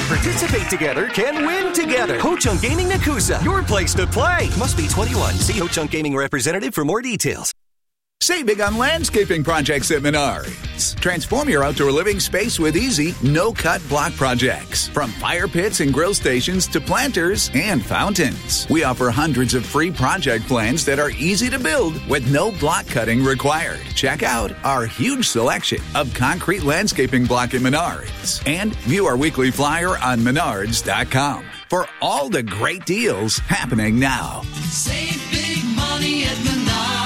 that participate together can win together. Ho-Chunk Gaming Nakusa, your place to play. Must be 21. See Ho-Chunk Gaming representative for more details. Save big on landscaping projects at Menards. Transform your outdoor living space with easy, no-cut block projects. From fire pits and grill stations to planters and fountains. We offer hundreds of free project plans that are easy to build with no block cutting required. Check out our huge selection of concrete landscaping block at Menards. And view our weekly flyer on Menards.com for all the great deals happening now. Save big money at Menards.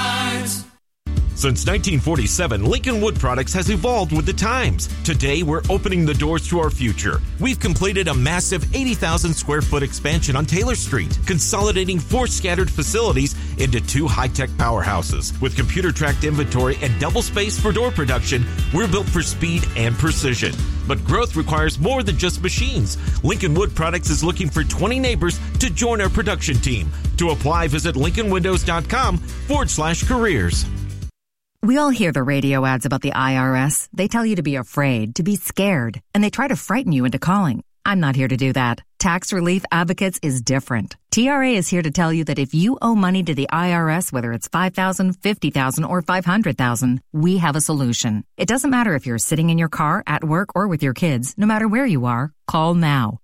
Since 1947, Lincoln Wood Products has evolved with the times. Today, we're opening the doors to our future. We've completed a massive 80,000 square foot expansion on Taylor Street, consolidating 4 scattered facilities into 2 high-tech powerhouses. With computer-tracked inventory and double space for door production, we're built for speed and precision. But growth requires more than just machines. Lincoln Wood Products is looking for 20 neighbors to join our production team. To apply, visit lincolnwindows.com/careers. We all hear the radio ads about the IRS. They tell you to be afraid, to be scared, and they try to frighten you into calling. I'm not here to do that. Tax Relief Advocates is different. TRA is here to tell you that if you owe money to the IRS, whether it's $5,000, $50,000, or $500,000, we have a solution. It doesn't matter if you're sitting in your car, at work, or with your kids. No matter where you are, call now.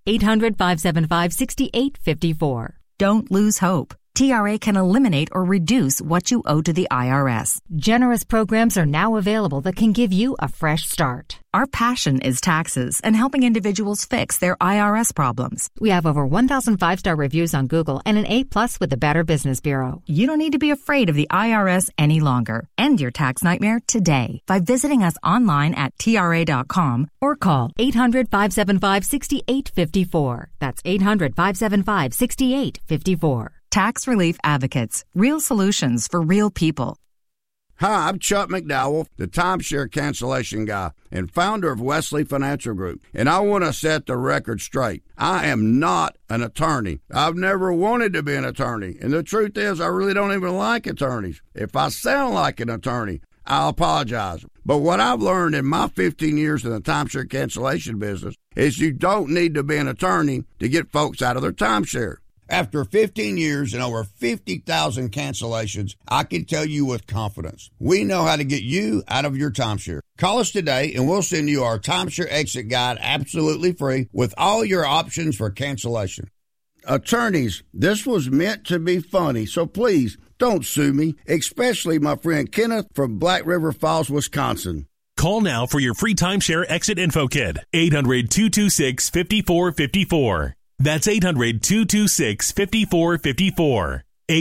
800-575-6854. Don't lose hope. TRA can eliminate or reduce what you owe to the IRS. Generous programs are now available that can give you a fresh start. Our passion is taxes and helping individuals fix their IRS problems. We have over 1,000 5-star reviews on Google and an A+ with the Better Business Bureau. You don't need to be afraid of the IRS any longer. End your tax nightmare today by visiting us online at TRA.com or call 800-575-6854. That's 800-575-6854. Tax Relief Advocates. Real solutions for real people. Hi, I'm Chuck McDowell, the timeshare cancellation guy and founder of Wesley Financial Group. And I want to set the record straight. I am not an attorney. I've never wanted to be an attorney. And the truth is, I really don't even like attorneys. If I sound like an attorney, I'll apologize. But what I've learned in my 15 years in the timeshare cancellation business is you don't need to be an attorney to get folks out of their timeshare. After 15 years and over 50,000 cancellations, I can tell you with confidence, we know how to get you out of your timeshare. Call us today and we'll send you our timeshare exit guide absolutely free with all your options for cancellation. Attorneys, this was meant to be funny, so please don't sue me, especially my friend Kenneth from Black River Falls, Wisconsin. Call now for your free timeshare exit info kit. 800-226-5454. That's 800-226-5454.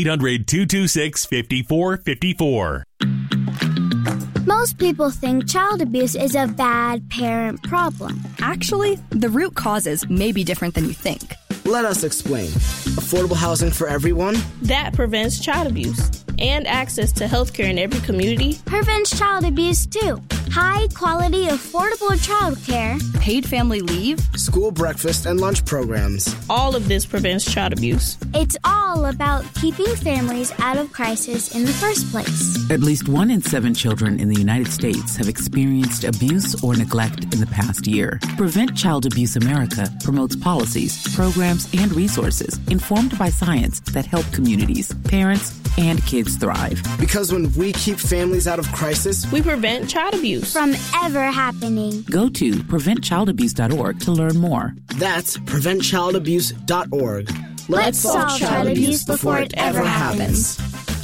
800-226-5454. Most people think child abuse is a bad parent problem. Actually, the root causes may be different than you think. Let us explain. Affordable housing for everyone? That prevents child abuse. And access to health care in every community prevents child abuse too. High quality, affordable child care, paid family leave, school breakfast and lunch programs. All of this prevents child abuse. It's all about keeping families out of crisis in the first place. At least 1 in 7 children in the United States have experienced abuse or neglect in the past year. Prevent Child Abuse America promotes policies, programs, and resources informed by science that help communities, parents, and kids thrive. Because when we keep families out of crisis, we prevent child abuse from ever happening. Go to PreventChildAbuse.org to learn more. That's PreventChildAbuse.org. Let's solve child abuse before it ever happens.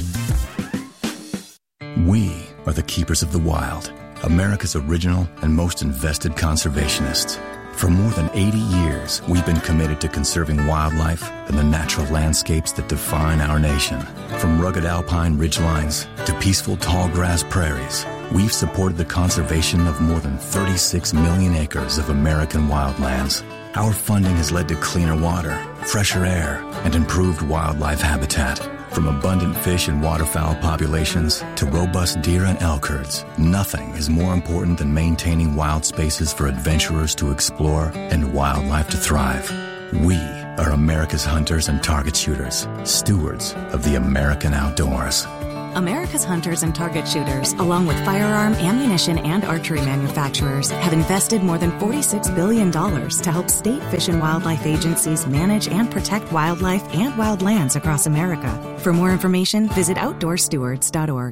We are the keepers of the wild, America's original and most invested conservationists. For more than 80 years, we've been committed to conserving wildlife and the natural landscapes that define our nation. From rugged alpine ridgelines to peaceful tall grass prairies, we've supported the conservation of more than 36 million acres of American wildlands. Our funding has led to cleaner water, fresher air, and improved wildlife habitat. From abundant fish and waterfowl populations to robust deer and elk herds, nothing is more important than maintaining wild spaces for adventurers to explore and wildlife to thrive. We are America's hunters and target shooters, stewards of the American outdoors. America's hunters and target shooters, along with firearm, ammunition, and archery manufacturers, have invested more than $46 billion to help state fish and wildlife agencies manage and protect wildlife and wildlands across America. For more information, visit OutdoorStewards.org.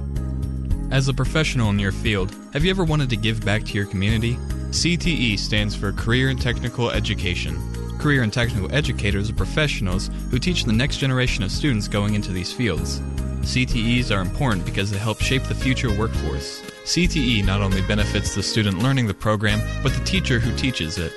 As a professional in your field, have you ever wanted to give back to your community? CTE stands for Career and Technical Education. Career and Technical Educators are professionals who teach the next generation of students going into these fields. CTEs are important because they help shape the future workforce. CTE not only benefits the student learning the program, but the teacher who teaches it.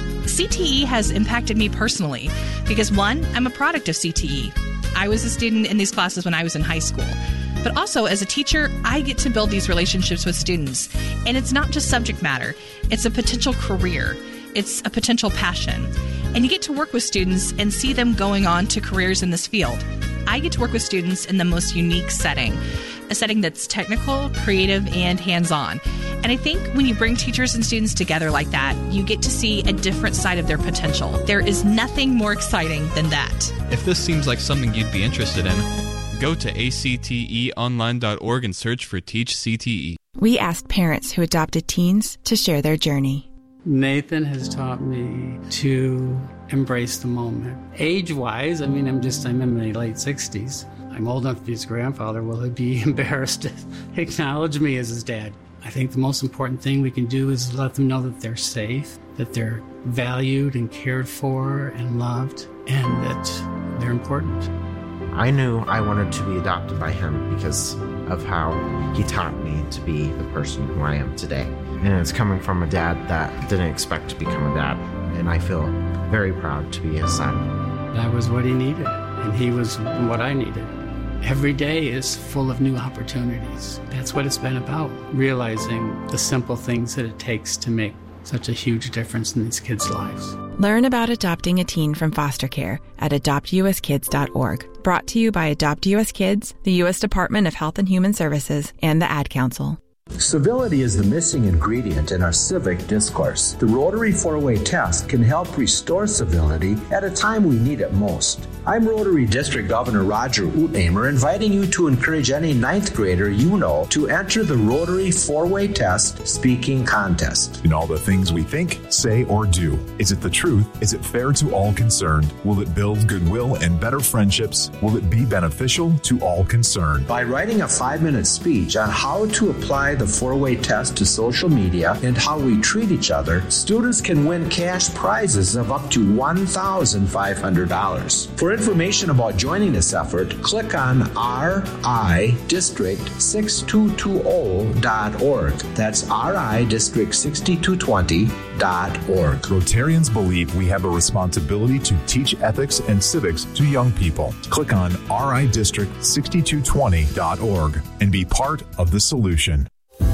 CTE has impacted me personally because, one, I'm a product of CTE. I was a student in these classes when I was in high school. But also, as a teacher, I get to build these relationships with students. And it's not just subject matter. It's a potential career. It's a potential passion. And you get to work with students and see them going on to careers in this field. I get to work with students in the most unique setting, a setting that's technical, creative, and hands-on. And I think when you bring teachers and students together like that, you get to see a different side of their potential. There is nothing more exciting than that. If this seems like something you'd be interested in, go to acteonline.org and search for Teach CTE. We asked parents who adopted teens to share their journey. Nathan has taught me to embrace the moment. Age-wise, I'm in my late 60s. I'm old enough to be his grandfather. Will he be embarrassed to acknowledge me as his dad? I think the most important thing we can do is let them know that they're safe, that they're valued and cared for and loved, and that they're important. I knew I wanted to be adopted by him because of how he taught me to be the person who I am today. And it's coming from a dad that didn't expect to become a dad. And I feel very proud to be his son. That was what he needed, and he was what I needed. Every day is full of new opportunities. That's what it's been about, realizing the simple things that it takes to make such a huge difference in these kids' lives. Learn about adopting a teen from foster care at adoptuskids.org. Brought to you by Adopt US Kids, the U.S. Department of Health and Human Services, and the Ad Council. Civility is the missing ingredient in our civic discourse. The Rotary 4-Way test can help restore civility at a time we need it most. I'm Rotary District Governor Roger Utnamer, inviting you to encourage any 9th grader you know to enter the Rotary 4-Way test speaking contest. In all the things we think, say, or do, is it the truth? Is it fair to all concerned? Will it build goodwill and better friendships? Will it be beneficial to all concerned? By writing a 5-minute speech on how to apply the 4-Way test to social media and how we treat each other, students can win cash prizes of up to $1,500. For information about joining this effort, click on ridistrict6220.org. That's ridistrict6220.org. Rotarians believe we have a responsibility to teach ethics and civics to young people. Click on ridistrict6220.org and be part of the solution.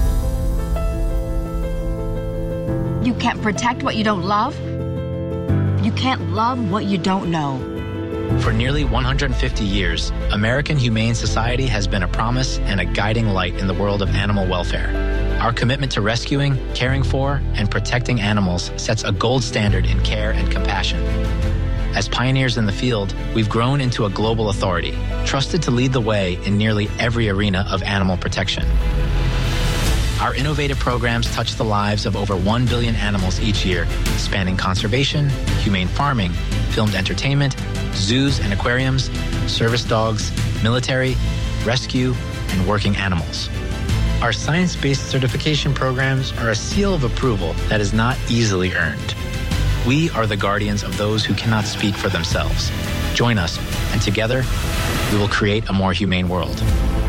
You can't protect what you don't love. You can't love what you don't know. For nearly 150 years, American Humane Society has been a promise and a guiding light in the world of animal welfare. Our commitment to rescuing, caring for, and protecting animals sets a gold standard in care and compassion. As pioneers in the field, we've grown into a global authority, trusted to lead the way in nearly every arena of animal protection. Our innovative programs touch the lives of over 1 billion animals each year, spanning conservation, humane farming, filmed entertainment, zoos and aquariums, service dogs, military, rescue, and working animals. Our science-based certification programs are a seal of approval that is not easily earned. We are the guardians of those who cannot speak for themselves. Join us, and together, we will create a more humane world.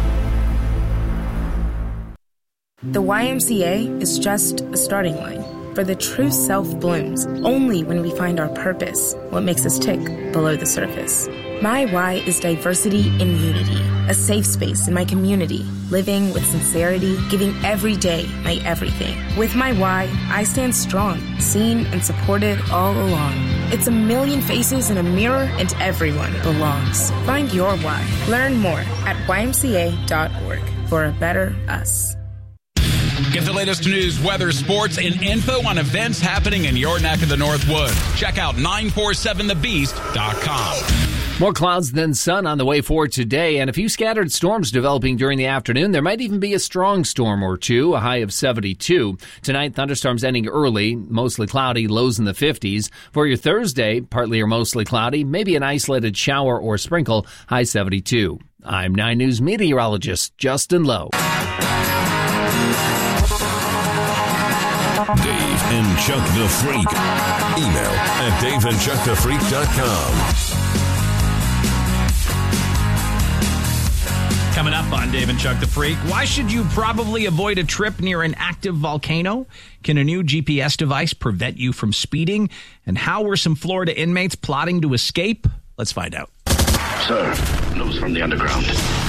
The YMCA is just a starting line, for the true self blooms only when we find our purpose, what makes us tick below the surface. My why is diversity in unity, a safe space in my community, living with sincerity, giving every day my everything. With my why, I stand strong, seen and supported all along. It's a million faces in a mirror and everyone belongs. Find your why. Learn more at ymca.org for a better us. Get the latest news, weather, sports, and info on events happening in your neck of the North Woods. Check out 947thebeast.com. More clouds than sun on the way for today, and a few scattered storms developing during the afternoon. There might even be a strong storm or two, a high of 72. Tonight, thunderstorms ending early, mostly cloudy, lows in the 50s. For your Thursday, partly or mostly cloudy, maybe an isolated shower or sprinkle, high 72. I'm 9 News meteorologist Justin Lowe. Dave and Chuck the Freak. Email at daveandchuckthefreak.com. Coming up on Dave and Chuck the Freak, why should you probably avoid a trip near an active volcano? Can a new GPS device prevent you from speeding? And how were some Florida inmates plotting to escape? Let's find out. Sir, news from the underground.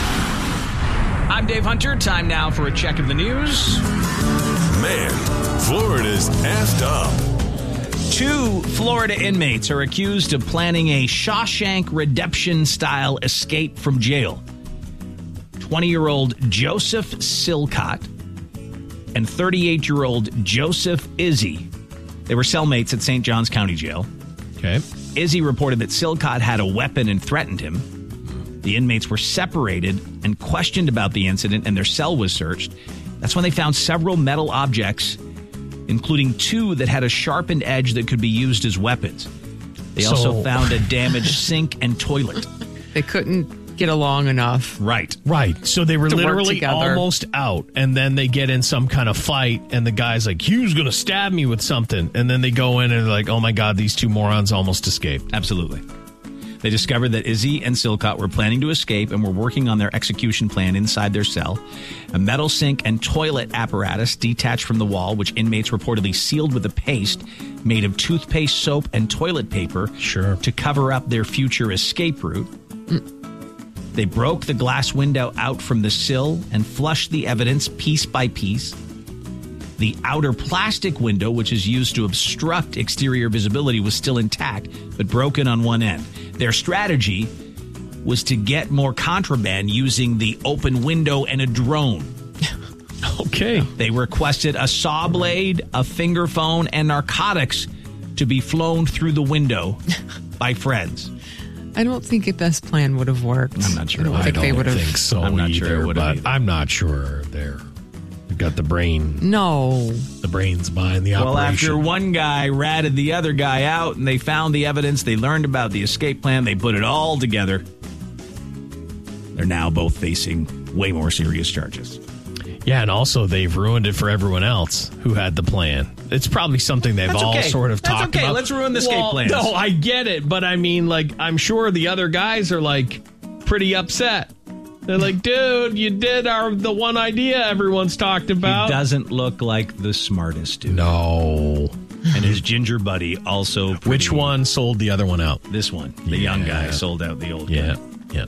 I'm Dave Hunter. Time now for a check of the news. Man, Florida's effed up. 2 Florida inmates are accused of planning a Shawshank Redemption-style escape from jail. 20-year-old Joseph Silcott and 38-year-old Joseph Izzy. They were cellmates at St. Johns County Jail. Okay. Izzy reported that Silcott had a weapon and threatened him. The inmates were separated and questioned about the incident, and their cell was searched. That's when they found several metal objects, including 2 that had a sharpened edge that could be used as weapons. They also found a damaged sink and toilet. They couldn't get along enough. Right. So they were literally almost out, and then they get in some kind of fight, and the guy's like, he was going to stab me with something. And then they go in and they're like, oh my God, these 2 morons almost escaped. Absolutely. They discovered that Izzy and Silcott were planning to escape and were working on their execution plan inside their cell. A metal sink and toilet apparatus detached from the wall, which inmates reportedly sealed with a paste made of toothpaste, soap, and toilet paper to cover up their future escape route. They broke the glass window out from the sill and flushed the evidence piece by piece. The outer plastic window, which is used to obstruct exterior visibility, was still intact, but broken on one end. Their strategy was to get more contraband using the open window and a drone. Okay. They requested a saw blade, a finger phone, and narcotics to be flown through the window by friends. I don't think this plan would have worked. I'm not sure. I don't think they would have. think so I'm not either, sure it would have but I'm not sure they've got the brain. No. The brain's behind the operation. Well, after one guy ratted the other guy out and they found the evidence, they learned about the escape plan, they put it all together. They're now both facing way more serious charges. Yeah, and also they've ruined it for everyone else who had the plan. It's probably something they've all sort of talked about. Let's ruin the escape plans. No, I get it, but I mean, like, I'm sure the other guys are like pretty upset. They're like, dude, you did the one idea everyone's talked about. He doesn't look like the smartest dude. No. And his ginger buddy also. Which one sold the other one out? This one. The young guy sold out the old guy. Yep.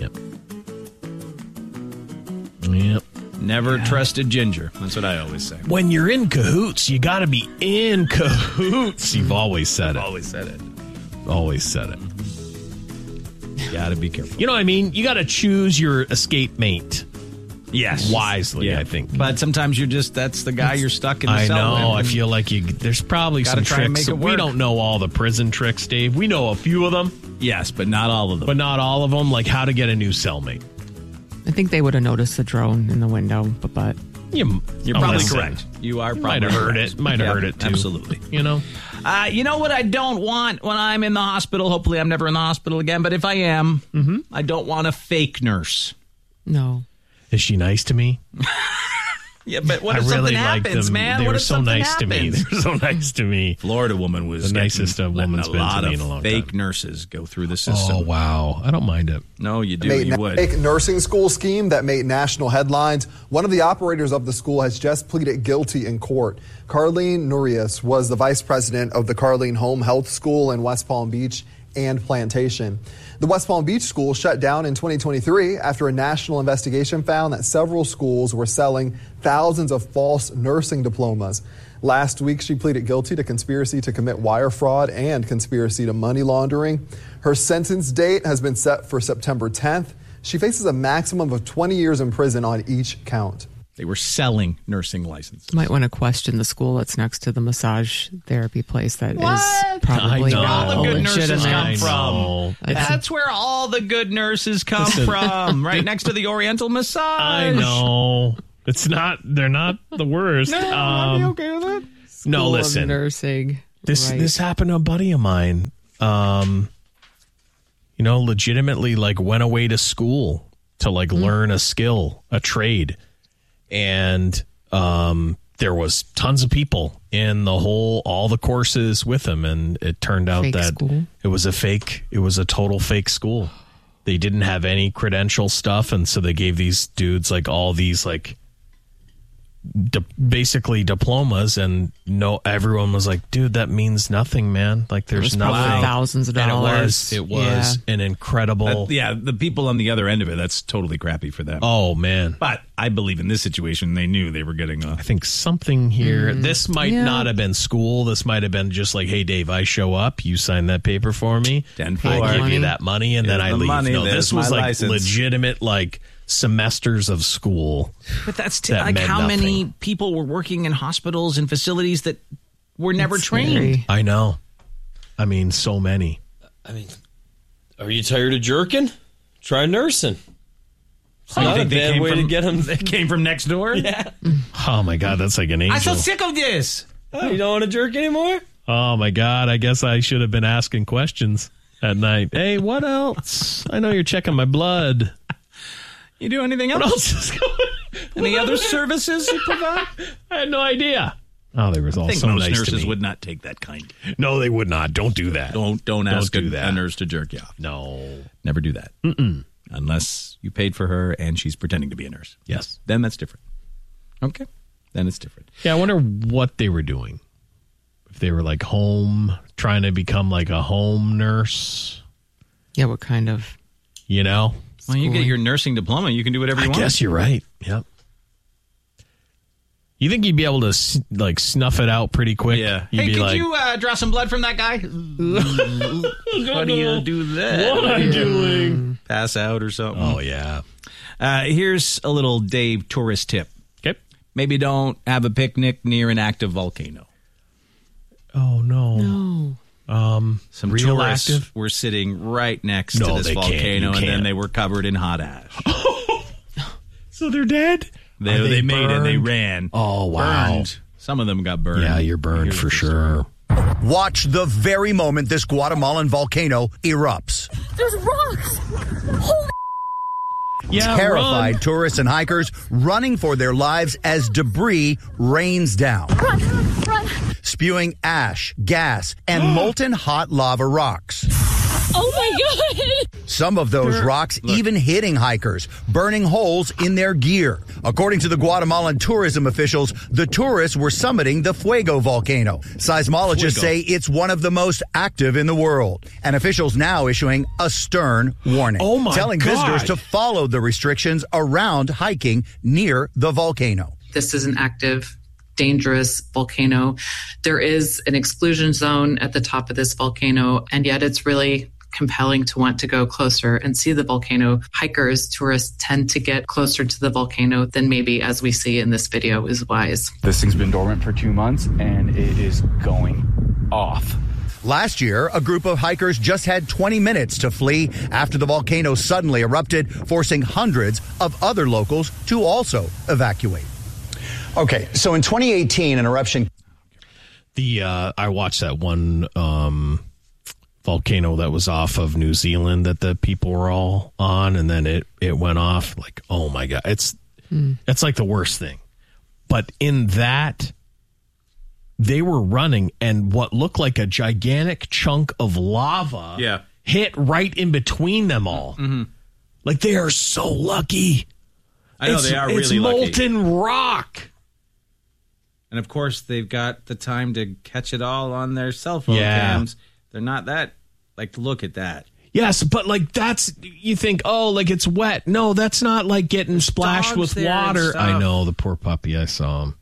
Never trusted Ginger. That's what I always say. When you're in cahoots, you got to be in cahoots. You've always said it. Always said it. Always said it. Got to be careful. You know what I mean? You got to choose your escape mate. Yes. Wisely, I think. But sometimes that's the guy you're stuck in the cell with. I know. I feel like there's probably some tricks. We don't know all the prison tricks, Dave. We know a few of them. Yes, but not all of them. But not all of them, like how to get a new cellmate. I think they would have noticed the drone in the window, but you're probably correct. You are probably might have heard it. Might have heard it too. Absolutely. You know. You know what I don't want when I'm in the hospital? Hopefully, I'm never in the hospital again. But if I am, I don't want a fake nurse. No. Is she nice to me? Yeah, but what if something happens, man? They what were if so something nice happens? to me. They were so nice to me. Florida woman was the nicest a woman's been to me in a long time. Fake nurses go through the system. Oh, wow. I don't mind it. No, you do. You would. Fake nursing school scheme that made national headlines. One of the operators of the school has just pleaded guilty in court. Carlene Nurias was the vice president of the Carlene Home Health School in West Palm Beach and Plantation. The West Palm Beach school shut down in 2023 after a national investigation found that several schools were selling thousands of false nursing diplomas. Last week, she pleaded guilty to conspiracy to commit wire fraud and conspiracy to money laundering. Her sentence date has been set for September 10th. She faces a maximum of 20 years in prison on each count. They were selling nursing licenses. Might want to question the school that's next to the massage therapy place that is probably not all the good nurses legitimate. come from. That's where all the good nurses come from. Right next to the Oriental Massage. I know. It's not. They're not the worst. No, I'd be okay with that. No, listen. Of nursing. This happened to a buddy of mine. Legitimately went away to school to learn a skill, a trade. And there was tons of people in all the courses with him, and it turned out it was a total fake school. They didn't have any credential stuff, and so they gave these dudes all these basically diplomas, and everyone was like, dude, that means nothing, man. There's nothing. Thousands of dollars. It was an incredible. The people on the other end of it, that's totally crappy for them. Oh, man. But I believe in this situation, they knew they were getting I think something here. This might not have been school. This might have been just hey, Dave, I show up, you sign that paper for me, I give you that money, and then I leave. No, this was legitimate, semesters of school. But that's how many people were working in hospitals and facilities that were never trained. Scary. I know. I mean, so many. Are you tired of jerking? Try nursing. It's not a bad way to get them. They came from next door? Yeah. Oh, my God, that's like an angel. I'm so sick of this. Oh, you don't want to jerk anymore? Oh, my God, I guess I should have been asking questions at night. Hey, what else? I know you're checking my blood. You do anything else? What else is going on? Any other services you provide? I had no idea. Oh, they were all so most nice nurses to me. would not take that kind. No, they would not. Don't do that. Don't ask a nurse to jerk you off. No. Never do that. Unless you paid for her and she's pretending to be a nurse. Yes. Then that's different. Okay. Then it's different. Yeah, I wonder what they were doing. If they were home, trying to become a home nurse. Yeah, what kind of... Well, you get your nursing diploma, you can do whatever you want. I guess you're right. Yep. You think you'd be able to snuff it out pretty quick? Yeah. You'd could you draw some blood from that guy? What do you do then? What am I doing? Pass out or something? Oh, yeah. Here's a little Dave tourist tip. Okay. Maybe don't have a picnic near an active volcano. Oh, no. No. Some real tourists active? were sitting right next to this volcano, and then they were covered in hot ash. So they're dead? They made it. They ran. Oh, wow. Burned. Some of them got burned. Yeah, you're burned for sure. Watch the very moment this Guatemalan volcano erupts. There's rocks! Holy Terrified tourists and hikers running for their lives as debris rains down. Run! Spewing ash, gas, and molten hot lava rocks. Oh my God! Some of those rocks even hitting hikers, burning holes in their gear. According to the Guatemalan tourism officials, the tourists were summiting the Fuego volcano. Seismologists say it's one of the most active in the world. And officials now issuing a stern warning. Oh my telling God. visitors to follow the restrictions around hiking near the volcano. This is an active, dangerous volcano. There is an exclusion zone at the top of this volcano, and yet it's really compelling to want to go closer and see the volcano. Hikers, tourists tend to get closer to the volcano than maybe, as we see in this video, is wise. This thing's been dormant for 2 months, and it is going off. Last year, a group of hikers just had 20 minutes to flee after the volcano suddenly erupted, forcing hundreds of other locals to also evacuate. Okay, so in 2018, an eruption. I watched that one volcano that was off of New Zealand that the people were all on, and then it went off. Oh my God, it's like the worst thing. But in that, they were running, and what looked like a gigantic chunk of lava hit right in between them all. Mm-hmm. They are so lucky. I know, they are really lucky. It's molten rock. And of course, they've got the time to catch it all on their cell phone cams. They're not that, look at that. Yes, but that's, you think, it's wet. No, that's not getting splashed with water. I know, the poor puppy, I saw him.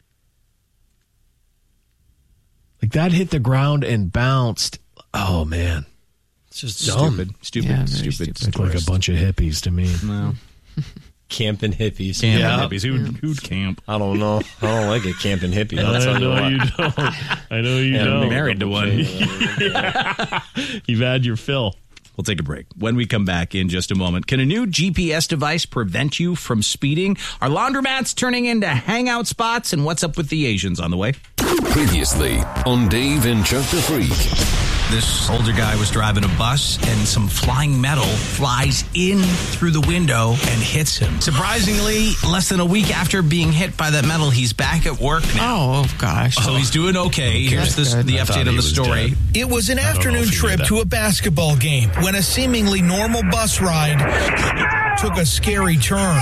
That hit the ground and bounced. Oh, man. It's just dumb. Stupid. Looked like a bunch of hippies to me. No. Camping hippies. Who'd camp? I don't know. I don't like a camping hippie. I know you don't. I know you don't. I'm married to one. You've had your fill. We'll take a break. When we come back in just a moment, can a new GPS device prevent you from speeding? Are laundromats turning into hangout spots? And what's up with the Asians on the way? Previously on Dave and Chuck the Freak. This older guy was driving a bus and some flying metal flies in through the window and hits him. Surprisingly, less than a week after being hit by that metal, he's back at work now. Oh, gosh. So he's doing okay. Here's the update on the story. It was an afternoon trip to a basketball game when a seemingly normal bus ride took a scary turn.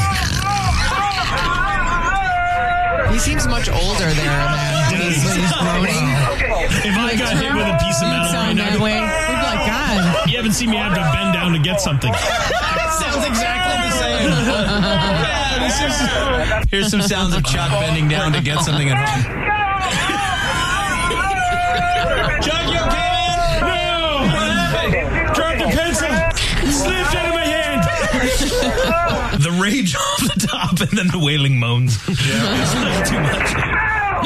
He seems much older there, man. He's groaning. If I got hit with a piece of metal right now, we'd be like, God. You haven't seen me have to bend down to get something. Sounds exactly the same. Here's some sounds of Chuck bending down to get something at home. Chuck, you okay, man? No! Drop the pencil! Slipped out of my hand! The rage off the top and then the wailing moans. Yeah, it's not too much.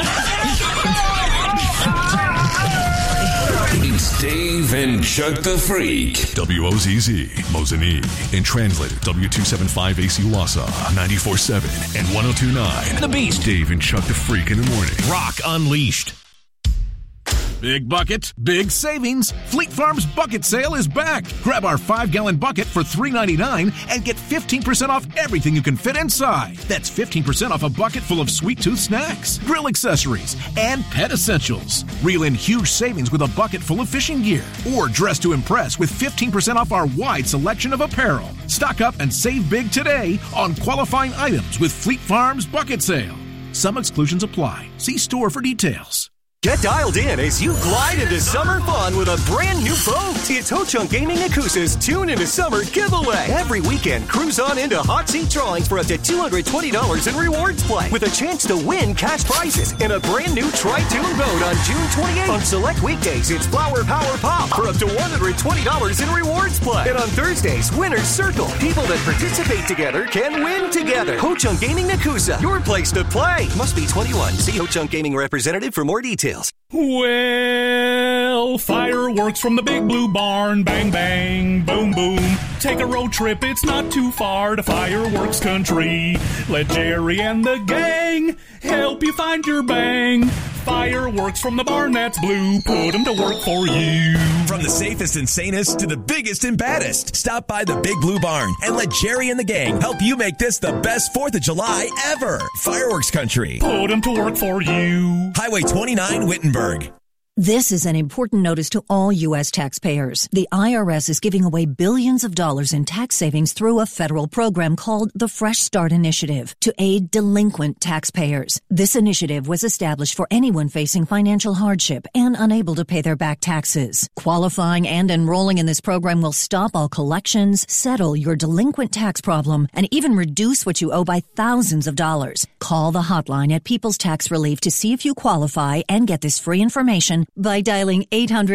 It's Dave and Chuck the Freak. WOZZ, Mosinee. And translated W275AC Wausau, 94.7 and 102.9. The Beast. Dave and Chuck the Freak in the morning. Rock Unleashed. Big bucket, big savings. Fleet Farm's bucket sale is back. Grab our 5-gallon bucket for $3.99 and get 15% off everything you can fit inside. That's 15% off a bucket full of sweet tooth snacks, grill accessories, and pet essentials. Reel in huge savings with a bucket full of fishing gear. Or dress to impress with 15% off our wide selection of apparel. Stock up and save big today on qualifying items with Fleet Farm's bucket sale. Some exclusions apply. See store for details. Get dialed in as you glide into summer fun with a brand new boat. It's Ho-Chunk Gaming Yakuza's Tune into Summer giveaway. Every weekend, cruise on into hot seat drawings for up to $220 in rewards play with a chance to win cash prizes in a brand new Tri-Tune boat on June 28th. On select weekdays, it's Flower Power Pop for up to $120 in rewards play. And on Thursdays, Winner's Circle. People that participate together can win together. Ho-Chunk Gaming Yakuza, your place to play. Must be 21. See Ho-Chunk Gaming representative for more details. Well, fireworks from the Big Blue Barn. Bang, bang, boom, boom. Take a road trip, it's not too far to fireworks country. Let Jerry and the gang help you find your bang. Fireworks from the barn that's blue. Put them to work for you. From the safest and sanest to the biggest and baddest. Stop by the Big Blue Barn and let Jerry and the gang help you make this the best 4th of July ever. Fireworks country. Put them to work for you. Highway 29, Wittenberg. This is an important notice to all U.S. taxpayers. The IRS is giving away billions of dollars in tax savings through a federal program called the Fresh Start Initiative to aid delinquent taxpayers. This initiative was established for anyone facing financial hardship and unable to pay their back taxes. Qualifying and enrolling in this program will stop all collections, settle your delinquent tax problem, and even reduce what you owe by thousands of dollars. Call the hotline at People's Tax Relief to see if you qualify and get this free information by dialing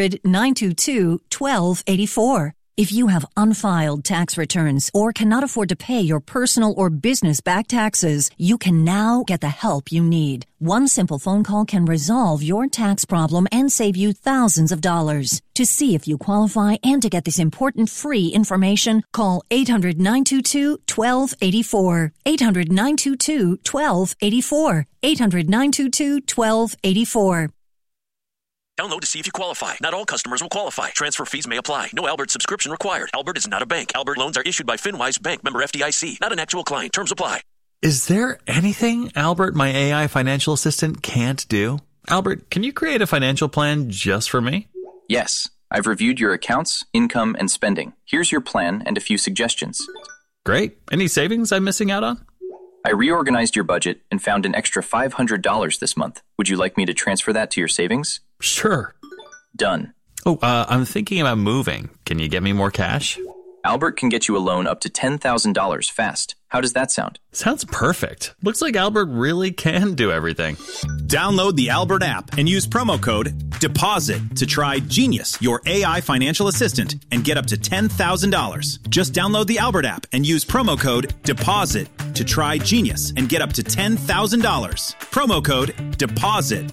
800-922-1284. If you have unfiled tax returns or cannot afford to pay your personal or business back taxes, you can now get the help you need. One simple phone call can resolve your tax problem and save you thousands of dollars. To see if you qualify and to get this important free information, call 800-922-1284. 800-922-1284. 800-922-1284. Download to see if you qualify. Not all customers will qualify. Transfer fees may apply. No Albert subscription required. Albert is not a bank. Albert loans are issued by FinWise Bank, member FDIC. Not an actual client. Terms apply. Is there anything Albert, my AI financial assistant, can't do? Albert, can you create a financial plan just for me? Yes. I've reviewed your accounts, income, and spending. Here's your plan and a few suggestions. Great. Any savings I'm missing out on? I reorganized your budget and found an extra $500 this month. Would you like me to transfer that to your savings? Sure. Done. Oh, I'm thinking about moving. Can you get me more cash? Albert can get you a loan up to $10,000 fast. How does that sound? Sounds perfect. Looks like Albert really can do everything. Download the Albert app and use promo code DEPOSIT to try Genius, your AI financial assistant, and get up to $10,000. Just download the Albert app and use promo code DEPOSIT to try Genius and get up to $10,000. Promo code DEPOSIT.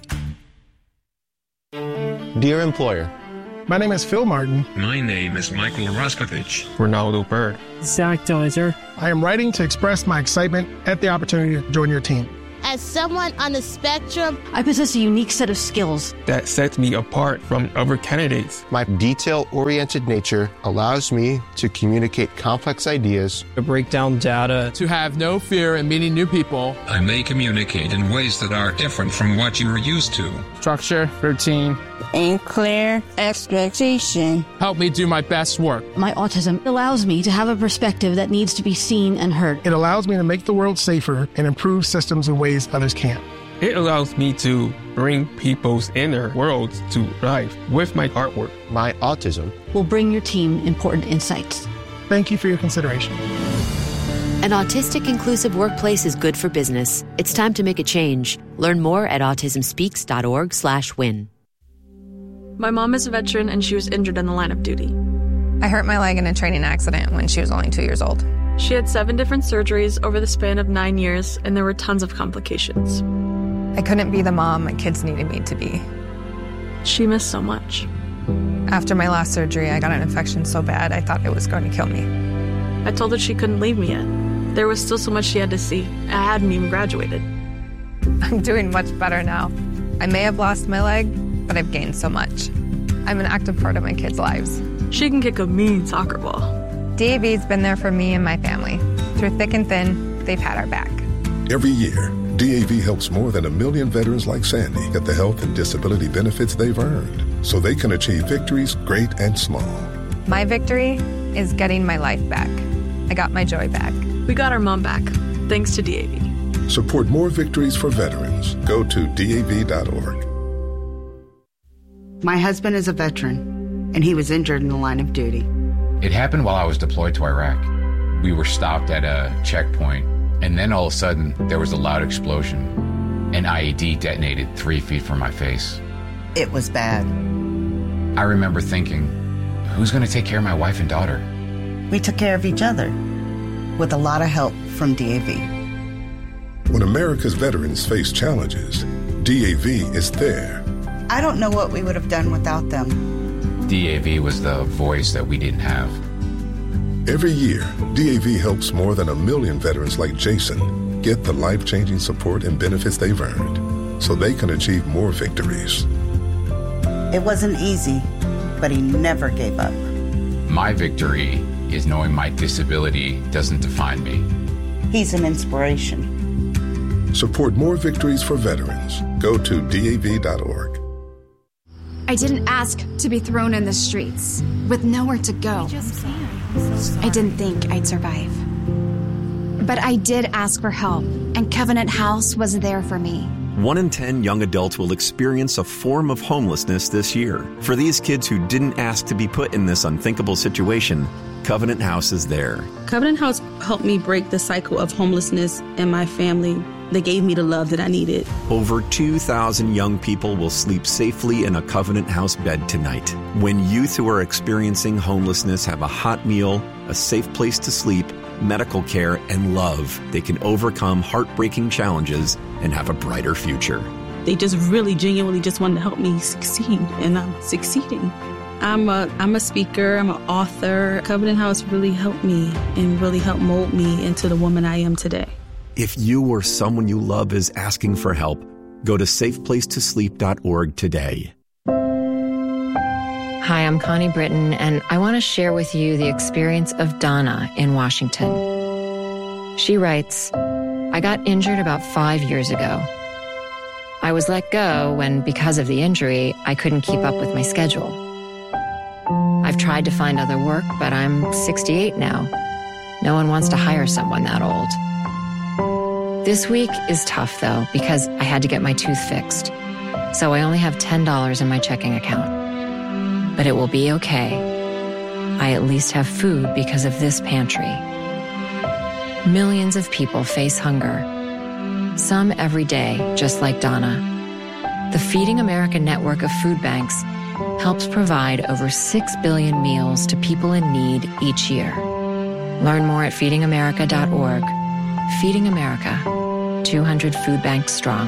Dear employer, my name is Phil Martin. My name is Michael Raskovich. Ronaldo Bird. Zach Deiser. I am writing to express my excitement at the opportunity to join your team. As someone on the spectrum, I possess a unique set of skills that sets me apart from other candidates. My detail-oriented nature allows me to communicate complex ideas, to break down data, to have no fear in meeting new people. I may communicate in ways that are different from what you are used to. Structure, routine, and clear expectation help me do my best work. My autism allows me to have a perspective that needs to be seen and heard. It allows me to make the world safer and improve systems in ways others can't. It allows me to bring people's inner worlds to life with my artwork. My autism will bring your team important insights. Thank you for your consideration. An autistic inclusive workplace is good for business. It's time to make a change. Learn more at autismspeaks.org/win. My mom is a veteran and she was injured in the line of duty. I hurt my leg in a training accident when she was only 2 years old. She had 7 different surgeries over the span of 9 years, and there were tons of complications. I couldn't be the mom my kids needed me to be. She missed so much. After my last surgery, I got an infection so bad I thought it was going to kill me. I told her she couldn't leave me yet. There was still so much she had to see. I hadn't even graduated. I'm doing much better now. I may have lost my leg, but I've gained so much. I'm an active part of my kids' lives. She can kick a mean soccer ball. DAV's been there for me and my family. Through thick and thin, they've had our back. Every year, DAV helps more than 1 million veterans like Sandy get the health and disability benefits they've earned so they can achieve victories great and small. My victory is getting my life back. I got my joy back. We got our mom back, thanks to DAV. Support more victories for veterans. Go to DAV.org. My husband is a veteran, and he was injured in the line of duty. It happened while I was deployed to Iraq. We were stopped at a checkpoint, and then all of a sudden, there was a loud explosion. An IED detonated 3 feet from my face. It was bad. I remember thinking, who's going to take care of my wife and daughter? We took care of each other, with a lot of help from DAV. When America's veterans face challenges, DAV is there. I don't know what we would have done without them. DAV was the voice that we didn't have. Every year, DAV helps more than 1 million veterans like Jason get the life-changing support and benefits they've earned so they can achieve more victories. It wasn't easy, but he never gave up. My victory is knowing my disability doesn't define me. He's an inspiration. Support more victories for veterans. Go to DAV.org. I didn't ask to be thrown in the streets with nowhere to go. I didn't think I'd survive. But I did ask for help, and Covenant House was there for me. 1 in 10 young adults will experience a form of homelessness this year. For these kids who didn't ask to be put in this unthinkable situation, Covenant House is there. Covenant House helped me break the cycle of homelessness in my family. They gave me the love that I needed. Over 2,000 young people will sleep safely in a Covenant House bed tonight. When youth who are experiencing homelessness have a hot meal, a safe place to sleep, medical care, and love, they can overcome heartbreaking challenges and have a brighter future. They just really genuinely just wanted to help me succeed, and I'm succeeding. I'm a speaker, I'm an author. Covenant House really helped me and really helped mold me into the woman I am today. If you or someone you love is asking for help, go to safeplacetosleep.org today. Hi, I'm Connie Britton, and I want to share with you the experience of Donna in Washington. She writes, I got injured about 5 years ago. I was let go when, because of the injury, I couldn't keep up with my schedule. I've tried to find other work, but I'm 68 now. No one wants to hire someone that old. This week is tough, though, because I had to get my tooth fixed. So I only have $10 in my checking account. But it will be okay. I at least have food because of this pantry. Millions of people face hunger. Some every day, just like Donna. The Feeding America network of food banks helps provide over 6 billion meals to people in need each year. Learn more at feedingamerica.org. Feeding America, 200 food banks strong.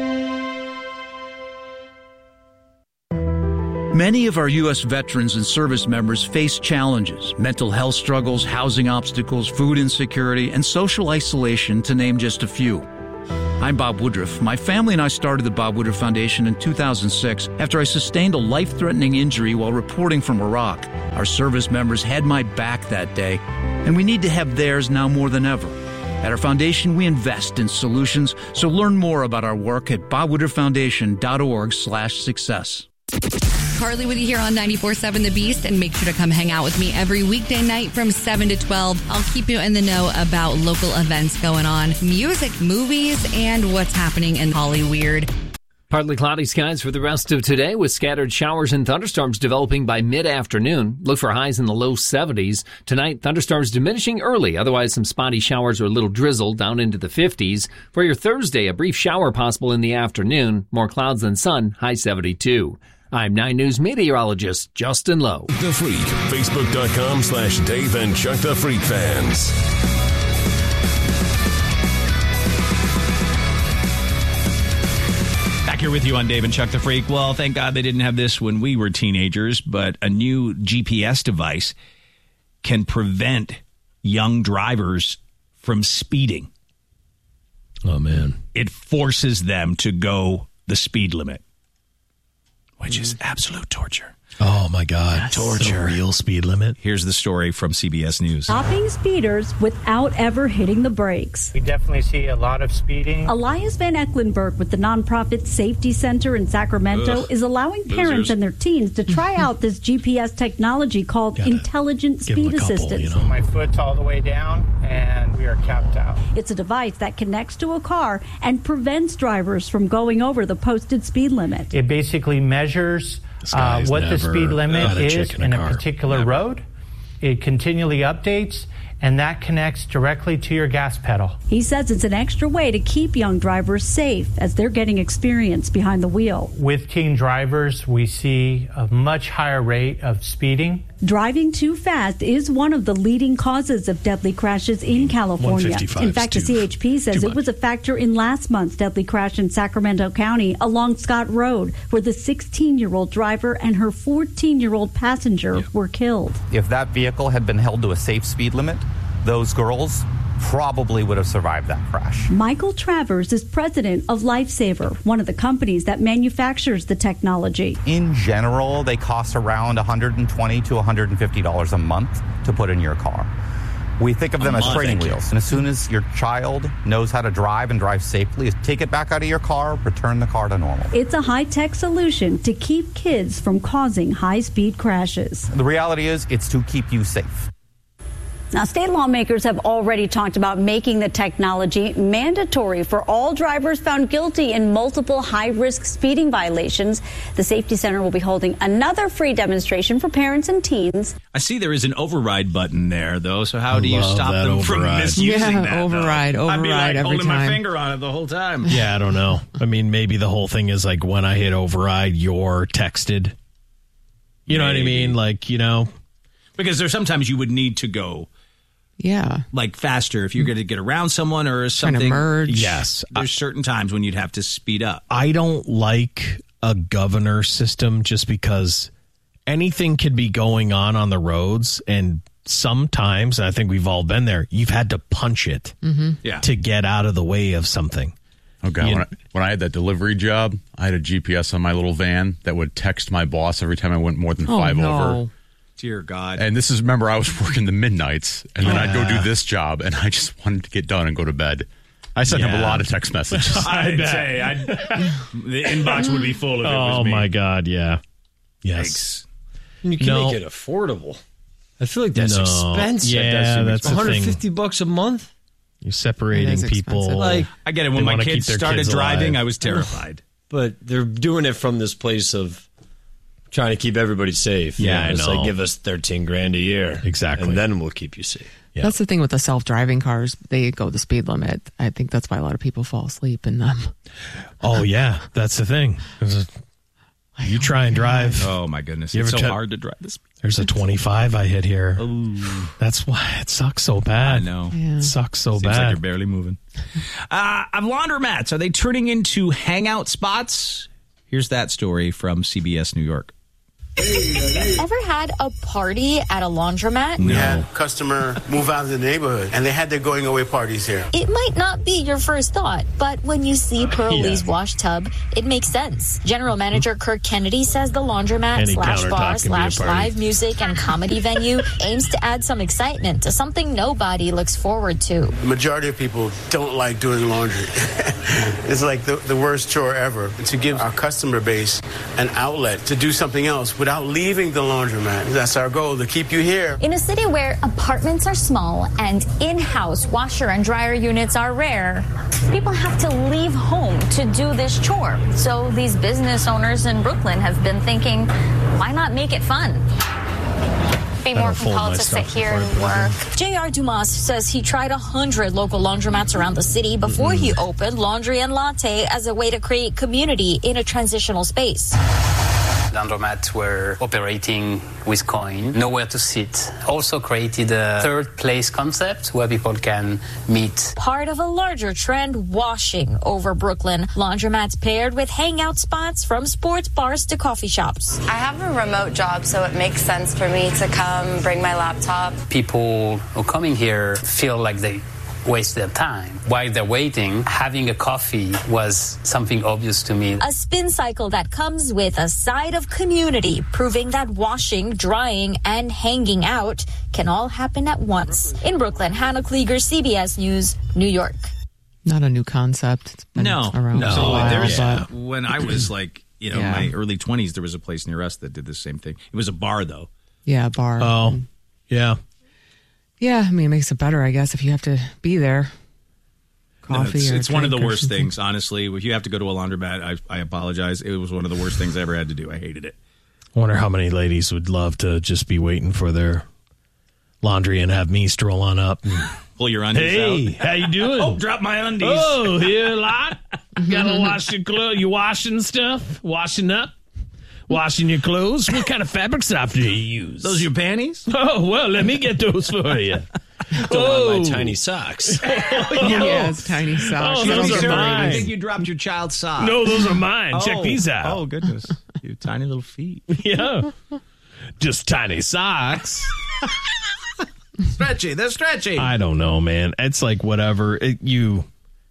Many of our U.S. veterans and service members face challenges, mental health struggles, housing obstacles, food insecurity, and social isolation, to name just a few. I'm Bob Woodruff. My family and I started the Bob Woodruff Foundation in 2006 after I sustained a life-threatening injury while reporting from Iraq. Our service members had my back that day, and we need to have theirs now more than ever. At our foundation, we invest in solutions, so learn more about our work at bobwoodrufffoundation.org/success. Carly with you here on 94.7 The Beast, and make sure to come hang out with me every weekday night from 7 to 12. I'll keep you in the know about local events going on, music, movies, and what's happening in Hollyweird. Partly cloudy skies for the rest of today with scattered showers and thunderstorms developing by mid-afternoon. Look for highs in the low 70s. Tonight, thunderstorms diminishing early. Otherwise, some spotty showers or a little drizzle down into the 50s. For your Thursday, a brief shower possible in the afternoon. More clouds than sun, high 72. I'm 9 News meteorologist Justin Lowe. The Freak, Facebook.com/Dave and Chuck the Freak fans. Back here with you on Dave and Chuck the Freak. Well, thank God they didn't have this when we were teenagers, but a new GPS device can prevent young drivers from speeding. Oh, man. It forces them to go the speed limit, which is absolute torture. Oh, my God. Torture. The real speed limit. Here's the story from CBS News. Stopping speeders without ever hitting the brakes. We definitely see a lot of speeding. Elias Van Ecklenburg with the nonprofit Safety Center in Sacramento is allowing parents and their teens to try out this GPS technology called Intelligent Speed Assistance. My foot's all the way down, and we are capped out. It's a device that connects to a car and prevents drivers from going over the posted speed limit. It basically measures what the speed limit is in a particular road. It continually updates, and that connects directly to your gas pedal. He says it's an extra way to keep young drivers safe as they're getting experience behind the wheel. With teen drivers, we see a much higher rate of speeding. Driving too fast is one of the leading causes of deadly crashes in California. In fact, the CHP says it was a factor in last month's deadly crash in Sacramento County along Scott Road, where the 16-year-old driver and her 14-year-old passenger were killed. If that vehicle had been held to a safe speed limit, those girls probably would have survived that crash. Michael Travers is president of Lifesaver, one of the companies that manufactures the technology. In general, they cost around $120 to $150 a month to put in your car. We think of them as training wheels. And as soon as your child knows how to drive and drive safely, take it back out of your car, return the car to normal. It's a high-tech solution to keep kids from causing high-speed crashes. The reality is, it's to keep you safe. Now, state lawmakers have already talked about making the technology mandatory for all drivers found guilty in multiple high-risk speeding violations. The Safety Center will be holding another free demonstration for parents and teens. I see there is an override button there, though, so how do you stop them from misusing that? Override I'd be like every holding time. my finger on it the whole time. Yeah, I don't know. I mean, maybe the whole thing is like when I hit override, you're texted. You know what I mean? Like, you know. Because there's sometimes you would need to go. Yeah. Like faster if you're going to get around someone or something. Trying to merge. Yes. There's certain times when you'd have to speed up. I don't like a governor system just because anything could be going on the roads. And sometimes, I think we've all been there, you've had to punch it to get out of the way of something. Okay. When I had that delivery job, I had a GPS on my little van that would text my boss every time I went more than 5 over. Dear God. And this is, remember, I was working the midnights, and then I'd go do this job, and I just wanted to get done and go to bed. I sent him a lot of text messages. I'd say the inbox would be full of it. Oh, my God, yeah. Yes. You can make it affordable. I feel like that's expensive. Yeah, that's $150 a month? You're separating people. Like, I get it. When my kids started driving, I was terrified. But they're doing it from this place of Trying to keep everybody safe. Yeah, I it's know. like, give us $13,000 a year. Exactly. And then we'll keep you safe. Yeah. That's the thing with the self-driving cars. They go the speed limit. I think that's why a lot of people fall asleep in them. Oh, yeah. That's the thing. You try and drive. Oh, my goodness. It's so hard to drive this. There's a 25 I hit here. Ooh. That's why it sucks so bad. I know. Yeah. It sucks so Seems bad. like you're barely moving. Laundromats, are they turning into hangout spots? Here's that story from CBS New York. Ever had a party at a laundromat? We had a customer move out of the neighborhood, and they had their going away parties here. It might not be your first thought, but when you see Pearl Lee's wash tub, it makes sense. General Manager Kirk Kennedy says the laundromat / bar / live music and comedy venue aims to add some excitement to something nobody looks forward to. The majority of people don't like doing laundry. It's like the worst chore ever. To give our customer base an outlet to do something else without leaving the laundromat. That's our goal, to keep you here. In a city where apartments are small and in-house washer and dryer units are rare, people have to leave home to do this chore. So these business owners in Brooklyn have been thinking, why not make it fun? Be more compelled to sit here and work. J.R. Dumas says he tried 100 local laundromats around the city before he opened Laundry and Latte as a way to create community in a transitional space. Laundromats were operating with coin, nowhere to sit. Also created a third place concept where people can meet. Part of a larger trend washing over Brooklyn. Laundromats paired with hangout spots from sports bars to coffee shops. I have a remote job, so it makes sense for me to come bring my laptop. People who coming here feel like they waste their time. While they're waiting, having a coffee was something obvious to me. A spin cycle that comes with a side of community, proving that washing, drying, and hanging out can all happen at once. In Brooklyn, Hannah Klieger, CBS News, New York. Not a new concept. It's been around for a while. When I was like, my early 20s, there was a place near us that did the same thing. It was a bar, though. Yeah, a bar. Oh, yeah. Yeah, I mean, it makes it better, I guess, if you have to be there. Coffee it's one of the worst things, honestly. If you have to go to a laundromat, I apologize. It was one of the worst things I ever had to do. I hated it. I wonder how many ladies would love to just be waiting for their laundry and have me stroll on up and pull your undies out. Hey, how you doing? Oh, drop my undies. Oh, here a lot. Gotta wash your clothes. You washing stuff? Washing up? Washing your clothes? What kind of fabric softener do you use? Those your panties? Oh, well, let me get those for you. Don't want my tiny socks. Yes, tiny socks. Oh, those are mine. I think you dropped your child's socks. No, those are mine. Check these out. Oh, goodness. You tiny little feet. Yeah. Just tiny socks. Stretchy. They're stretchy. I don't know, man. It's like whatever. If you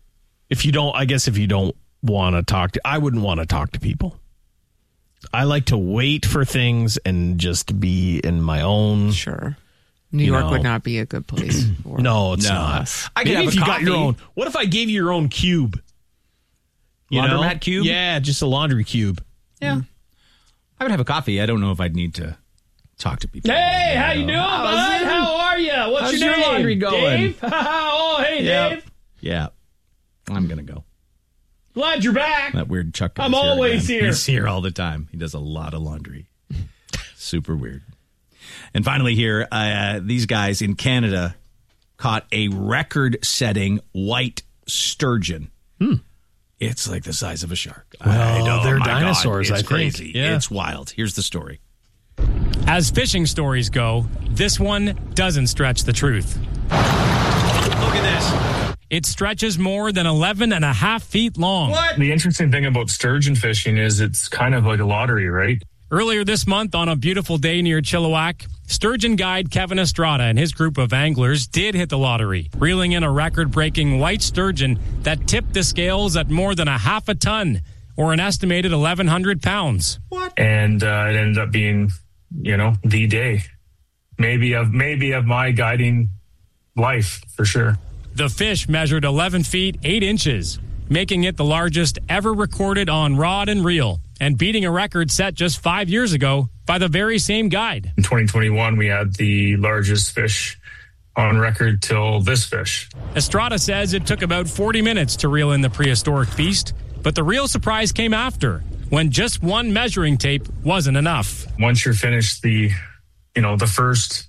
don't want to talk to, I wouldn't want to talk to people. I like to wait for things and just be in my own. Sure. New York would not be a good place for No, it's not. I could Maybe have if a you coffee. got your own. What if I gave you your own cube? Laundromat cube? Yeah, just a laundry cube. Yeah. I would have a coffee. I don't know if I'd need to talk to people. Hey, how you doing, bud? How are you? What's your name? Laundry going? Dave? Oh, hey, Dave. Yeah. I'm going to go. Glad you're back. That weird Chuck guy's I'm always here. He's here all the time. He does a lot of laundry. Super weird. And finally here, these guys in Canada caught a record-setting white sturgeon. It's like the size of a shark. Well, I know, they're my dinosaurs, God, it's I think. crazy. Yeah. It's wild. Here's the story. As fishing stories go, this one doesn't stretch the truth. Look at this. It stretches more than 11 and a half feet long. What? The interesting thing about sturgeon fishing is it's kind of like a lottery, right? Earlier this month, on a beautiful day near Chilliwack, sturgeon guide Kevin Estrada and his group of anglers did hit the lottery, reeling in a record-breaking white sturgeon that tipped the scales at more than a half a ton, or an estimated 1,100 pounds. What? And it ended up being, the day. Maybe of my guiding life, for sure. The fish measured 11 feet, 8 inches, making it the largest ever recorded on rod and reel, and beating a record set just 5 years ago by the very same guide. In 2021, we had the largest fish on record till this fish. Estrada says it took about 40 minutes to reel in the prehistoric beast, But the real surprise came after, when just one measuring tape wasn't enough. Once you're finished the first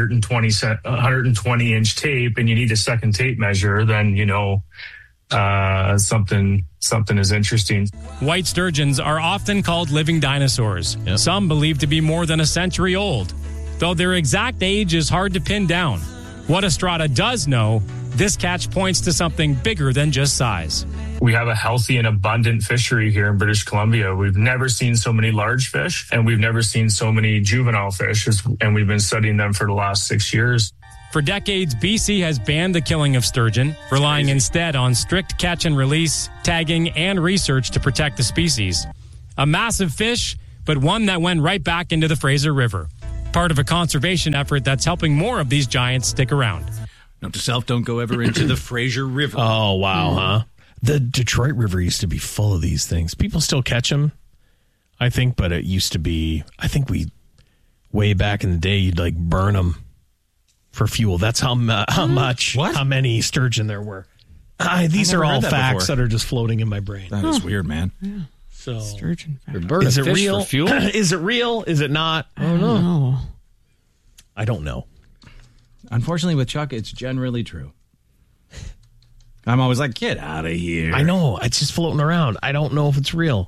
120 inch tape and you need a second tape measure, then something is interesting. White sturgeons are often called living dinosaurs. Yep. Some believed to be more than a century old, though their exact age is hard to pin down. What Estrada does know, this catch points to something bigger than just size. We have a healthy and abundant fishery here in British Columbia. We've never seen so many large fish, and we've never seen so many juvenile fish, and we've been studying them for the last 6 years. For decades, BC has banned the killing of sturgeon, relying instead on strict catch and release, tagging, and research to protect the species. A massive fish, but one that went right back into the Fraser River. Part of a conservation effort that's helping more of these giants stick around. Note to self, don't go ever into the Fraser River. Oh, wow, huh? The Detroit River used to be full of these things. People still catch them, I think, but it used to be, way back in the day, you'd like burn them for fuel. That's how many sturgeon there were. These are all facts that are just floating in my brain. That is weird, man. Yeah. So, sturgeon. Is it real? For fuel? Is it real? Is it not? I don't know. I don't know. Unfortunately, with Chuck, it's generally true. I'm always like, get out of here. I know. It's just floating around. I don't know if it's real.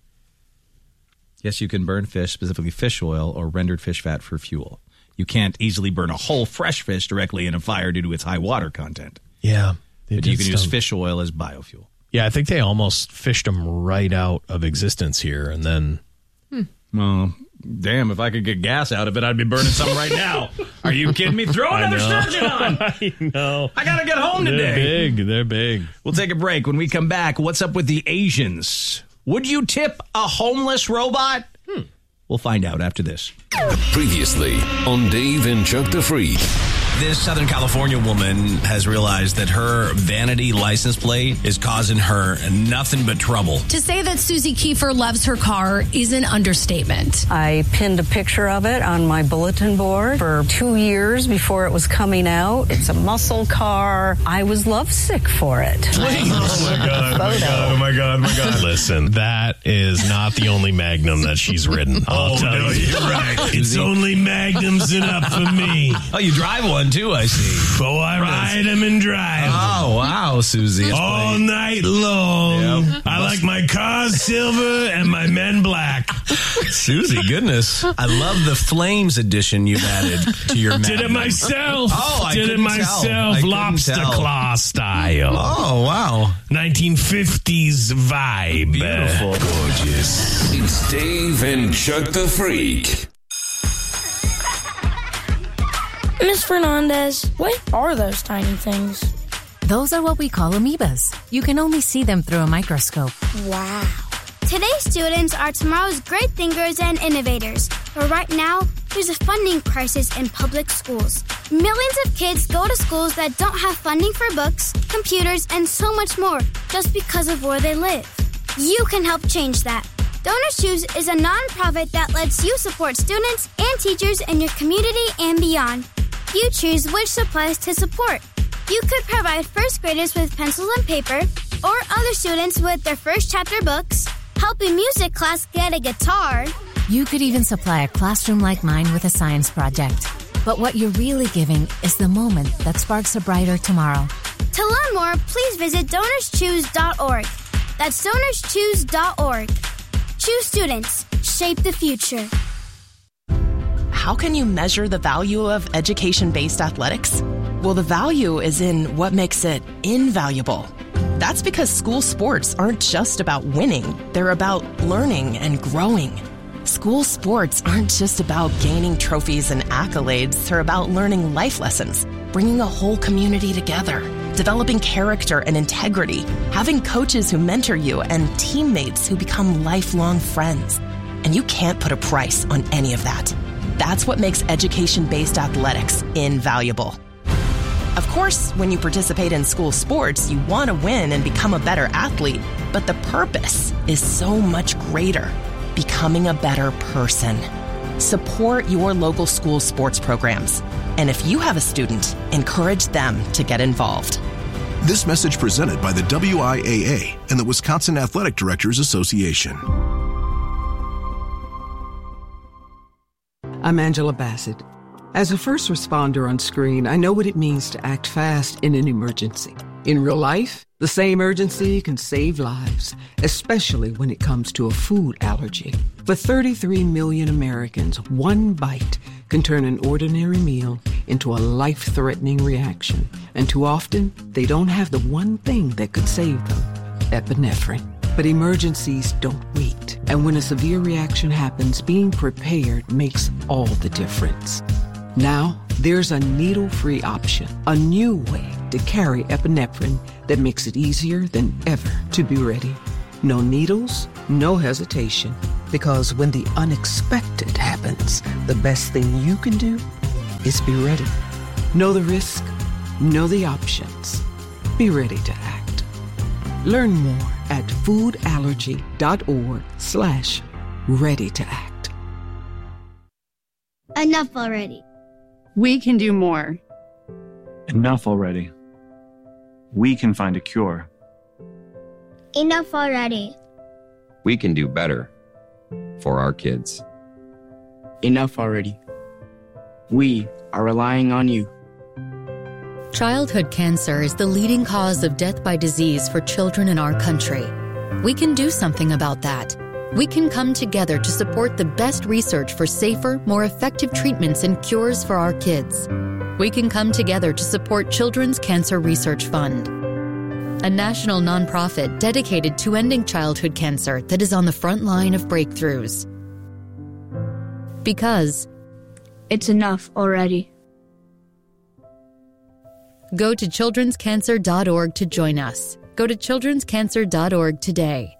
Yes, you can burn fish, specifically fish oil or rendered fish fat for fuel. You can't easily burn a whole fresh fish directly in a fire due to its high water content. Yeah. But you can use fish oil as biofuel. Yeah, I think they almost fished them right out of existence here. And then... Well, damn, if I could get gas out of it, I'd be burning some right now. Are you kidding me? Throw another sturgeon on. I know. I got to get home today. They're big. We'll take a break. When we come back, what's up with the Asians? Would you tip a homeless robot? We'll find out after this. Previously on Dave and Chuck the Freak. This Southern California woman has realized that her vanity license plate is causing her nothing but trouble. To say that Susie Kiefer loves her car is an understatement. I pinned a picture of it on my bulletin board for 2 years before it was coming out. It's a muscle car. I was lovesick for it. Oh my God. Listen, that is not the only Magnum that she's ridden. I'll tell you. You're right. It's only Magnum's enough for me. Oh, you drive one too, I see. Oh, I ride them and drive them. Oh, wow, Susie. All night long. Yep. I like my cars silver and my men black. Susie, goodness. I love the Flames edition you've added to your Magnum. Did it myself. Oh, I did it myself. Lobster claw style. Oh, wow. 1950s vibe. Beautiful. Gorgeous. It's Dave and Chuck the Freak. Miss Fernandez, what are those tiny things? Those are what we call amoebas. You can only see them through a microscope. Wow. Today's students are tomorrow's great thinkers and innovators. But right now, there's a funding crisis in public schools. Millions of kids go to schools that don't have funding for books, computers, and so much more just because of where they live. You can help change that. Donors Choose is a nonprofit that lets you support students and teachers in your community and beyond. You choose which supplies to support. You could provide first graders with pencils and paper, or other students with their first chapter books, help a music class get a guitar. You could even supply a classroom like mine with a science project. But what you're really giving is the moment that sparks a brighter tomorrow. To learn more, please visit DonorsChoose.org. That's DonorsChoose.org. Choose students. Shape the future. How can you measure the value of education-based athletics? Well, the value is in what makes it invaluable. That's because school sports aren't just about winning. They're about learning and growing. School sports aren't just about gaining trophies and accolades. They're about learning life lessons, bringing a whole community together, developing character and integrity, having coaches who mentor you, and teammates who become lifelong friends. And you can't put a price on any of that. That's what makes education-based athletics invaluable. Of course, when you participate in school sports, you want to win and become a better athlete, but the purpose is so much greater, becoming a better person. Support your local school sports programs. And if you have a student, encourage them to get involved. This message presented by the WIAA and the Wisconsin Athletic Directors Association. I'm Angela Bassett. As a first responder on screen, I know what it means to act fast in an emergency. In real life, the same urgency can save lives, especially when it comes to a food allergy. For 33 million Americans, one bite can turn an ordinary meal into a life-threatening reaction. And too often, they don't have the one thing that could save them, epinephrine. But emergencies don't wait. And when a severe reaction happens, being prepared makes all the difference. Now, there's a needle-free option, a new way to carry epinephrine that makes it easier than ever to be ready. No needles, no hesitation, because when the unexpected happens, the best thing you can do is be ready. Know the risk, know the options. Be ready to act. Learn more at foodallergy.org/ready to act. Enough already. We can do more. Enough already. We can find a cure. Enough already. We can do better for our kids. Enough already. We are relying on you. Childhood cancer is the leading cause of death by disease for children in our country. We can do something about that. We can come together to support the best research for safer, more effective treatments and cures for our kids. We can come together to support Children's Cancer Research Fund, a national nonprofit dedicated to ending childhood cancer that is on the front line of breakthroughs. Because it's enough already. Go to childrenscancer.org to join us. Go to childrenscancer.org today.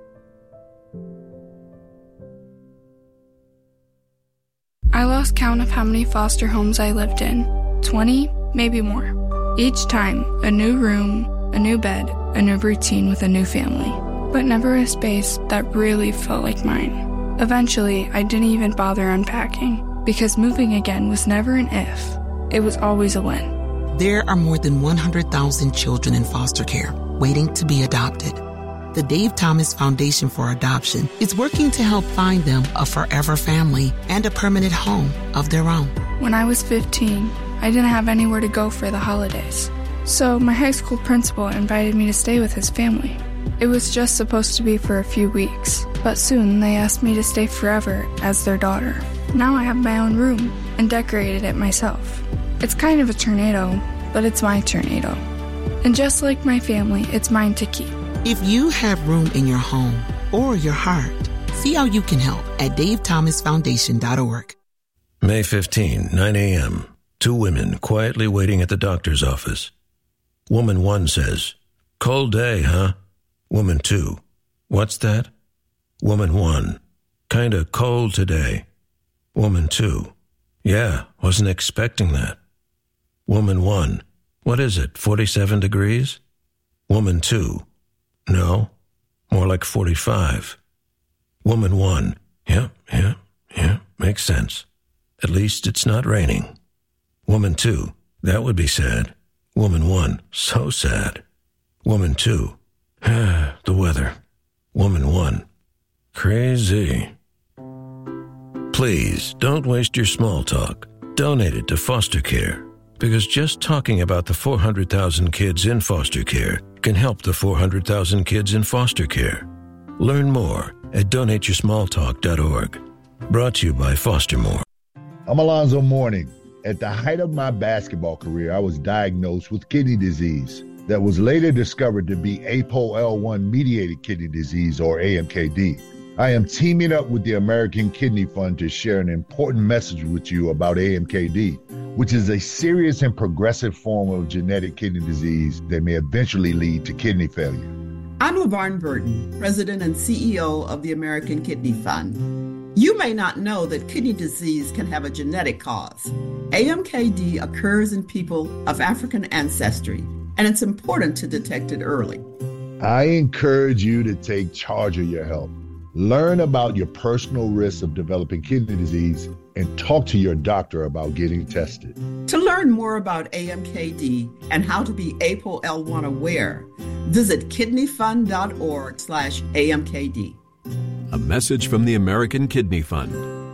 I lost count of how many foster homes I lived in. 20, maybe more. Each time, a new room, a new bed, a new routine with a new family. But never a space that really felt like mine. Eventually, I didn't even bother unpacking, because moving again was never an if. It was always a when. There are more than 100,000 children in foster care waiting to be adopted. The Dave Thomas Foundation for Adoption is working to help find them a forever family and a permanent home of their own. When I was 15, I didn't have anywhere to go for the holidays. So my high school principal invited me to stay with his family. It was just supposed to be for a few weeks, but soon they asked me to stay forever as their daughter. Now I have my own room and decorated it myself. It's kind of a tornado, but it's my tornado. And just like my family, it's mine to keep. If you have room in your home or your heart, see how you can help at davethomasfoundation.org. May 15, 9 a.m. Two women quietly waiting at the doctor's office. Woman 1 says, "Cold day, huh?" Woman 2, "What's that?" Woman 1, "Kinda cold today." Woman 2, "Yeah, wasn't expecting that." Woman 1, "What is it, 47 degrees?" Woman 2, "No, more like 45. Woman 1, yeah, makes sense. At least it's not raining." Woman 2, "That would be sad." Woman 1, "So sad." Woman 2, "The weather." Woman 1, "Crazy." Please don't waste your small talk. Donate it to foster care, because just talking about the 400,000 kids in foster care can help the 400,000 kids in foster care. Learn more at donateyoursmalltalk.org. Brought to you by Fostermore. I'm Alonzo Mourning. At the height of my basketball career, I was diagnosed with kidney disease that was later discovered to be APOL1-mediated kidney disease, or AMKD. I am teaming up with the American Kidney Fund to share an important message with you about AMKD, which is a serious and progressive form of genetic kidney disease that may eventually lead to kidney failure. I'm LaVarn Burton, President and CEO of the American Kidney Fund. You may not know that kidney disease can have a genetic cause. AMKD occurs in people of African ancestry, and it's important to detect it early. I encourage you to take charge of your health. Learn about your personal risks of developing kidney disease and talk to your doctor about getting tested. To learn more about AMKD and how to be APOL1 aware, visit kidneyfund.org/AMKD. A message from the American Kidney Fund.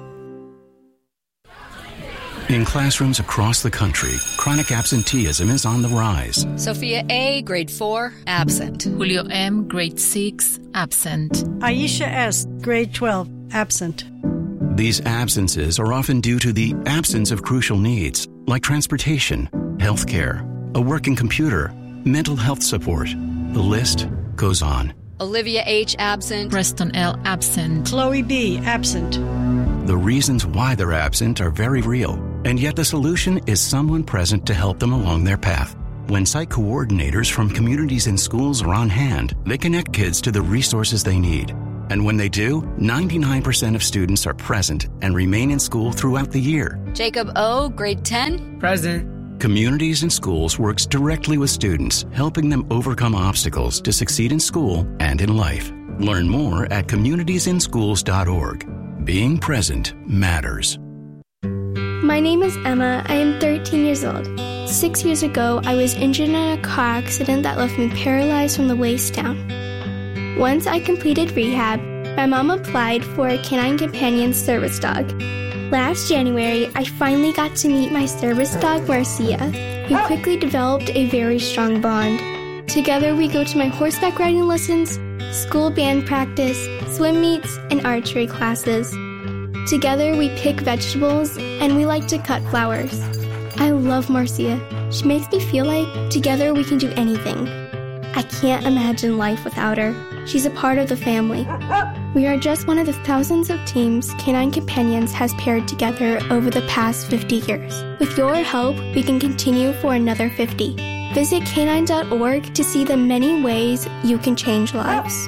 In classrooms across the country, chronic absenteeism is on the rise. Sophia A., grade 4, absent. Julio M., grade 6, absent. Aisha S., grade 12, absent. These absences are often due to the absence of crucial needs, like transportation, health care, a working computer, mental health support. The list goes on. Olivia H., absent. Preston L., absent. Chloe B., absent. The reasons why they're absent are very real, and yet the solution is someone present to help them along their path. When site coordinators from communities and schools are on hand, they connect kids to the resources they need. And when they do, 99% of students are present and remain in school throughout the year. Jacob O., grade 10, present. Communities and Schools works directly with students, helping them overcome obstacles to succeed in school and in life. Learn more at communitiesinschools.org. Being present matters. My name is Emma. I am 13 years old. 6 years ago, I was injured in a car accident that left me paralyzed from the waist down. Once I completed rehab, my mom applied for a Canine Companion service dog. Last January, I finally got to meet my service dog, Marcia. We quickly developed a very strong bond. Together, we go to my horseback riding lessons, school band practice, swim meets, and archery classes. Together, we pick vegetables, and we like to cut flowers. I love Marcia. She makes me feel like together we can do anything. I can't imagine life without her. She's a part of the family. We are just one of the thousands of teams Canine Companions has paired together over the past 50 years. With your help, we can continue for another 50. Visit canine.org to see the many ways you can change lives.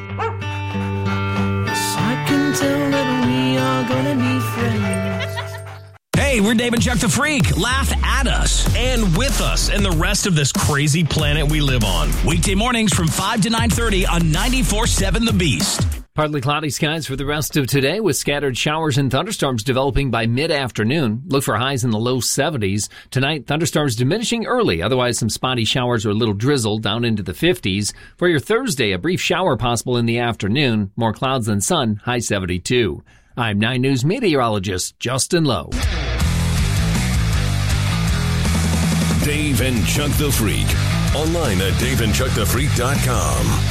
I can tell that we are gonna be friends. Hey, we're Dave and Chuck the Freak. Laugh at us. And with us and the rest of this crazy planet we live on. Weekday mornings from 5 to 9:30 on 94.7 The Beast. Partly cloudy skies for the rest of today with scattered showers and thunderstorms developing by mid-afternoon. Look for highs in the low 70s. Tonight, thunderstorms diminishing early. Otherwise, some spotty showers or a little drizzle down into the 50s. For your Thursday, a brief shower possible in the afternoon. More clouds than sun, high 72. I'm 9 News meteorologist Justin Lowe. Dave and Chuck the Freak. Online at daveandchuckthefreak.com.